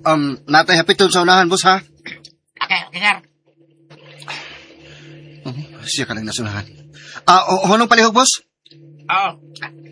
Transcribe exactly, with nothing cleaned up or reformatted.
Um, natay hapiton sa unahan, boss, ha? Okay, okay, sir. Oh, siya ka lang nasunahan. Ah, uh, hunong palihog, boss? Oo.